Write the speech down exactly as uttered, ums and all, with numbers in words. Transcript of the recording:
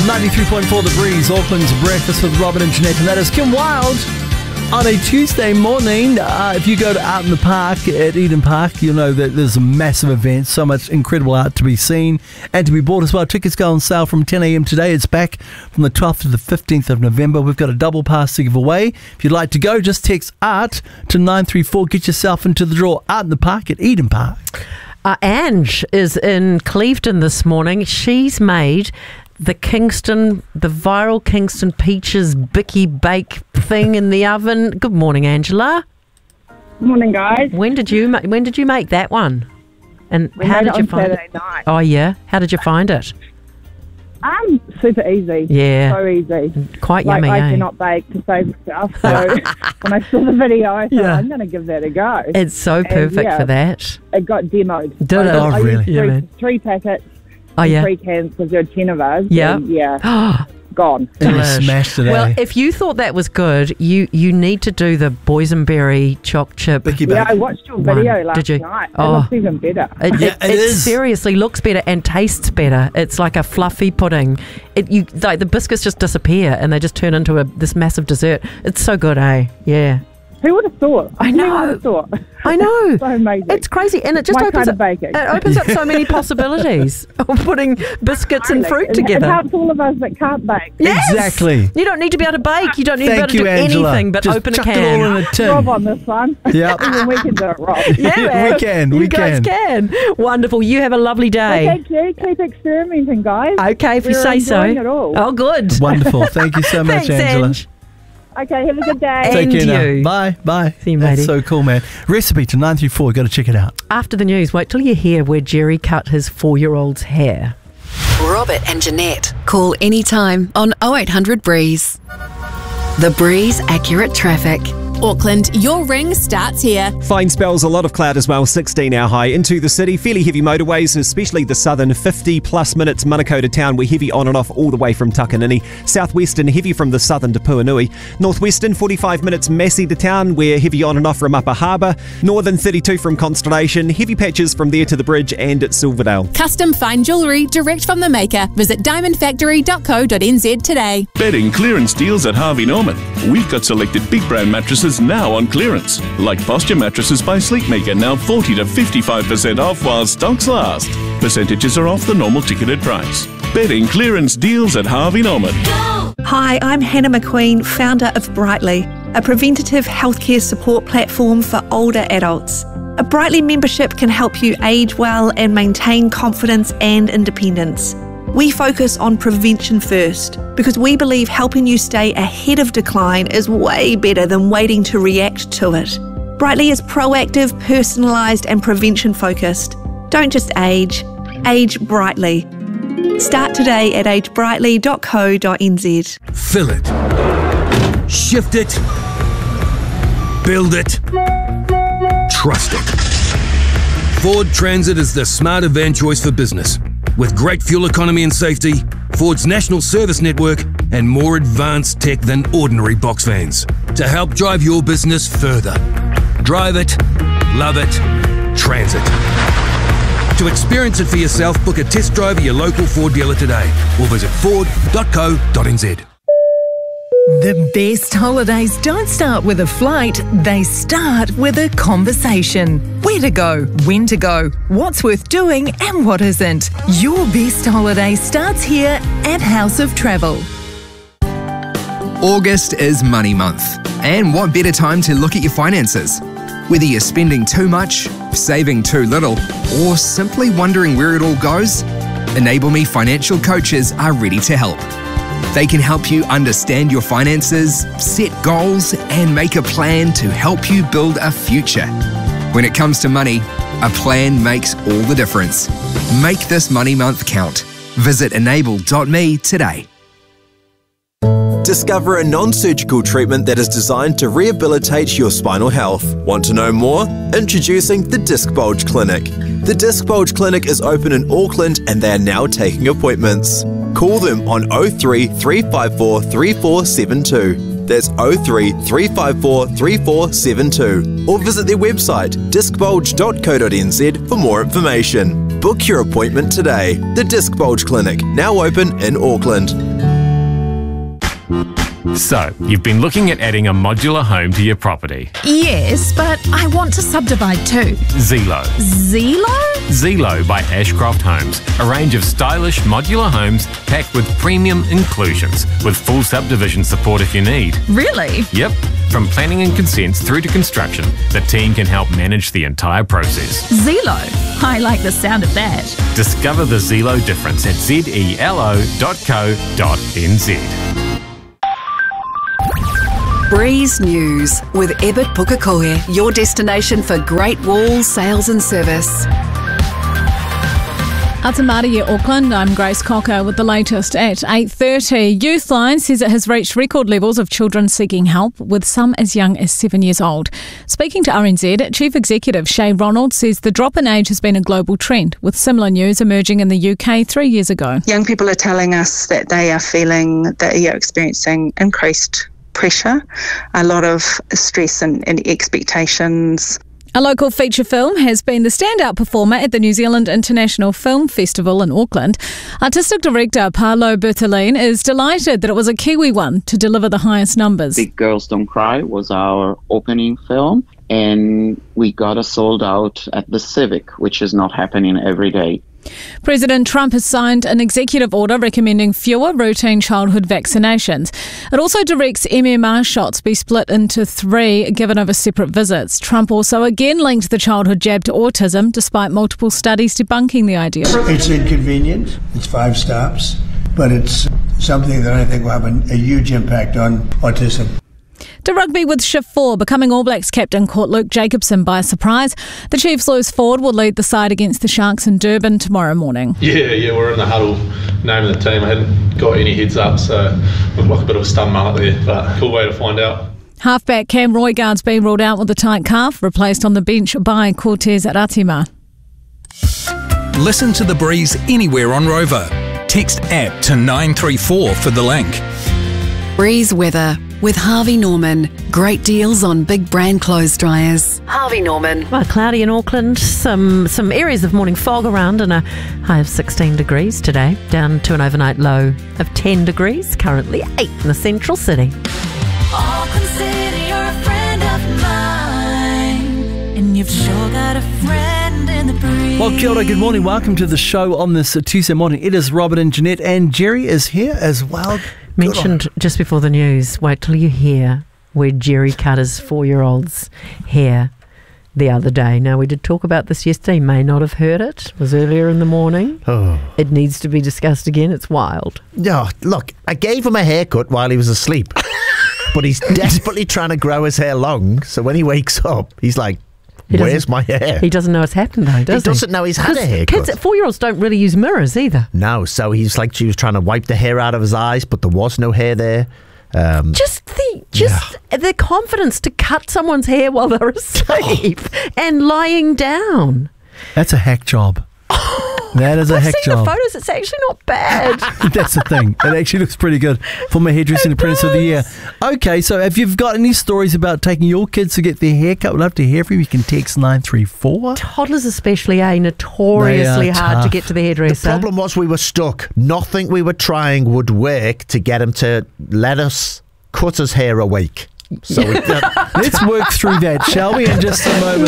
ninety-three point four The Breeze, Auckland's Breakfast with Robin and Jeanette, and that is Kim Wilde. On a Tuesday morning, uh, if you go to Out in the Park at Eden Park, you'll know that there's a massive event, so much incredible art to be seen and to be bought as well. Tickets go on sale from ten a.m. today. It's back from the twelfth to the fifteenth of November. We've got a double pass to give away. If you'd like to go, just text ART to nine three four. Get yourself into the draw. Out in the Park at Eden Park. Uh, Ange is in Clevedon this morning. She's made the Kingston, the viral Kingston Peaches Bicky Bake thing in the oven. Good morning, Angela. Morning, guys. When did you ma- when did you make that one? And We how made did it you on find Saturday it? night. Oh yeah, how did you find it? Um, super easy. Yeah. So easy. Quite Like, yummy, I eh? cannot bake to save myself. So when I saw the video, I thought, Yeah. I'm going to give that a go. It's so And, perfect yeah, for that. It got demoed. Did I, it? Oh, I really? used Yeah, three, man. three packets, Oh and yeah. three cans, because there were ten of us. Yeah. And, yeah, Oh, gone. And you Delish. smashed it, well, eh? if you thought that was good, you you need to do the boysenberry choc chip. Bicky Yeah, Bake. I watched your video One. last Did you? night. It Oh. looks even better. It, Yeah, it, it it is. seriously looks better and tastes better. It's like a fluffy pudding. It you like the biscuits just disappear and they just turn into a this massive dessert. It's so good, eh? Yeah, Who would have thought? I Who know. would have thought? I know. So amazing. It's crazy, and it just My opens kind up. of baking. It opens up so many possibilities of putting biscuits and fruit It- together. It helps all of us that can't bake. Yes! Exactly. You don't need to be able to bake. You don't need Thank to be you, able to do Angela. anything but Just open a chuck can. it all in a tin. Rob on this one. Yep. Even we can do it, Rob. Yeah, man. We can, You we guys can. can. Wonderful. You have a lovely Well, day. thank you. Keep experimenting, guys. Okay, if you We're say so. enjoying it all. Oh, good. Wonderful. Thank you so much, Thanks, Angela. Ange. Okay, have a good day. And Take care you. now. Bye. Bye. See you, That's matey. so cool, man. Recipe to nine three four. Got to check it out. After the news, wait till you hear where Jerry cut his four-year-old's hair. Robert and Jeanette. Call anytime on oh eight hundred Breeze. The Breeze Accurate Traffic. Auckland, your ring starts here. Fine spells, a lot of cloud as well, sixteen hour high into the city. Fairly heavy motorways, especially the southern, fifty plus minutes Manukau town. We're heavy on and off all the way from Takanini. Southwestern, heavy from the southern to Puanui. Northwestern, forty-five minutes Massey to town. We're heavy on and off from Upper Harbour. Northern, thirty-two from Constellation. Heavy patches from there to the bridge and at Silverdale. Custom fine jewellery direct from the maker. Visit diamond factory dot co dot n z today. Bedding clearance deals at Harvey Norman. We've got selected big brand mattresses now on clearance, like Posture Mattresses by Sleepmaker, now forty to fifty-five percent off while stocks last. Percentages are off the normal ticketed price. Bedding clearance deals at Harvey Norman. Hi, I'm Hannah McQueen, founder of Brightly, a preventative healthcare support platform for older adults. A Brightly membership can help you age well and maintain confidence and independence. We focus on prevention first because we believe helping you stay ahead of decline is way better than waiting to react to it. Brightly is proactive, personalised and prevention focused. Don't just age, age brightly. Start today at age brightly dot co dot n z. Fill it. Shift it. Build it. Trust it. Ford Transit is the smarter van choice for business. With great fuel economy and safety, Ford's national service network, and more advanced tech than ordinary box vans to help drive your business further. Drive it, love it, Transit. To experience it for yourself, book a test drive at your local Ford dealer today or visit ford dot co dot n z. The best holidays don't start with a flight, they start with a conversation. Where to go, when to go, what's worth doing and what isn't. Your best holiday starts here at House of Travel. August is money month, and what better time to look at your finances? Whether you're spending too much, saving too little, or simply wondering where it all goes, Enable Me financial coaches are ready to help. They can help you understand your finances, set goals, and make a plan to help you build a future. When it comes to money, a plan makes all the difference. Make this money month count. Visit enable dot me today. Discover a non-surgical treatment that is designed to rehabilitate your spinal health. Want to know more? Introducing the Disc Bulge Clinic. The Disc Bulge Clinic is open in Auckland and they are now taking appointments. Call them on oh three, three five four, three four seven two. That's oh three, three five four, three four seven two. Or visit their website disc bulge dot co dot n z for more information. Book your appointment today. The Disc Bulge Clinic, now open in Auckland. So, you've been looking at adding a modular home to your property. Yes, but I want to subdivide too. Zelo. Zelo? Zelo by Ashcroft Homes. A range of stylish modular homes packed with premium inclusions, with full subdivision support if you need. Really? Yep. From planning and consents through to construction, the team can help manage the entire process. Zelo. I like the sound of that. Discover the Zelo difference at zelo dot co dot n z. Breeze News with Ebert Pukekohe, your destination for Great Wall sales and service. Atamaria, Auckland. I'm Grace Cocker with the latest at eight thirty. Youthline says it has reached record levels of children seeking help, with some as young as seven years old. Speaking to R N Z, Chief Executive Shay Ronald says the drop in age has been a global trend, with similar news emerging in the U K three years ago. Young people are telling us that they are feeling that they are experiencing increased pressure, a lot of stress and, and expectations. A local feature film has been the standout performer at the New Zealand International Film Festival in Auckland. Artistic director Paolo Bertolini is delighted that it was a Kiwi one to deliver the highest numbers. Big Girls Don't Cry was our opening film, and we got a sold out at the Civic, which is not happening every day. President Trump has signed an executive order recommending fewer routine childhood vaccinations. It also directs M M R shots be split into three, given over separate visits. Trump also again linked the childhood jab to autism, despite multiple studies debunking the idea. It's inconvenient. It's five stops, but it's something that I think will have a, a huge impact on autism. To rugby with Shift four, becoming All Blacks captain caught Luke Jacobson by surprise. The Chiefs' Lewis Ford will lead the side against the Sharks in Durban tomorrow morning. Yeah, yeah, we're in the huddle naming the team. I hadn't got any heads up, so looked like a bit of a stun mullet there, but cool way to find out. Halfback Cam Roygaard's been ruled out with a tight calf, replaced on the bench by Cortez Ratima. Listen to The Breeze anywhere on Rover. Text app to nine three four for the link. Breeze weather with Harvey Norman. Great deals on big brand clothes dryers. Harvey Norman. Well, cloudy in Auckland. Some some areas of morning fog around, and a high of sixteen degrees today. Down to an overnight low of ten degrees. Currently eight in the central city. Auckland City, you're a friend of mine, and you've sure got a friend in the breeze. Well, kia ora, good morning. Welcome to the show on this Tuesday morning. It is Robert and Jeanette, and Jerry is here as well. Mentioned just before the news, wait till you hear where Jerry cut his four-year-old's hair the other day. Now, we did talk about this yesterday. You may not have heard it. It was earlier in the morning. Oh. It needs to be discussed again. It's wild. No, look, I gave him a haircut while he was asleep. But he's desperately trying to grow his hair long. So when he wakes up, he's like, He where's my hair? He doesn't know it's happened, though, does he? He doesn't know he's had a haircut. Kids, four-year-olds don't really use mirrors either. No, so he's like, she was trying to wipe the hair out of his eyes, but there was no hair there. Um, just the just yeah. the confidence to cut someone's hair while they're asleep and lying down. That's a hack job. That is a I've heck seen job. the photos. It's actually not bad. That's the thing. It actually looks pretty good for my hairdressing apprentice of the year. Okay, so if you've got any stories about taking your kids to get their hair cut, we'd love to hear from you. You can text nine three four. Toddlers especially are notoriously hard tough. to get to the hairdresser. The problem was we were stuck. Nothing we were trying would work to get him to let us cut his hair awake. So we, let's work through that, shall we, in just a moment.